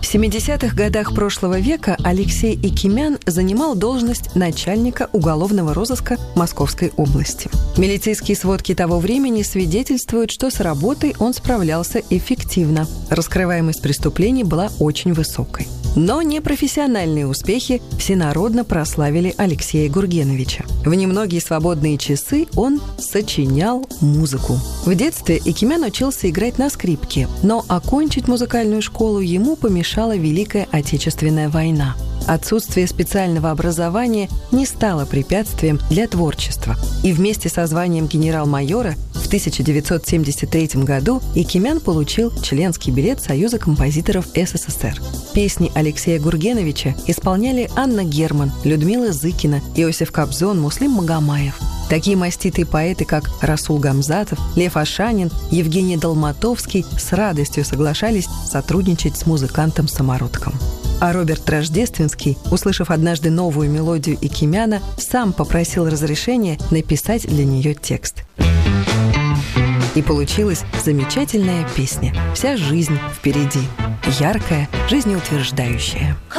В 70-х годах прошлого века Алексей Экимян занимал должность начальника уголовного розыска Московской области. Милицейские сводки того времени свидетельствуют, что с работой он справлялся эффективно. Раскрываемость преступлений была очень высокой. Но непрофессиональные успехи всенародно прославили Алексея Гургеновича. В немногие свободные часы он сочинял музыку. В детстве Экимян учился играть на скрипке, но окончить музыкальную школу ему помешала Великая Отечественная война. Отсутствие специального образования не стало препятствием для творчества. И вместе со званием генерал-майора в 1973 году Экимян получил членский билет Союза композиторов СССР. Песни Алексея Гургеновича исполняли Анна Герман, Людмила Зыкина, Иосиф Кобзон, Муслим Магомаев. Такие маститые поэты, как Расул Гамзатов, Лев Ашанин, Евгений Долматовский с радостью соглашались сотрудничать с музыкантом-самородком. А Роберт Рождественский, услышав однажды новую мелодию Экимяна, сам попросил разрешения написать для нее текст. И получилась замечательная песня «Вся жизнь впереди», яркая, жизнеутверждающая.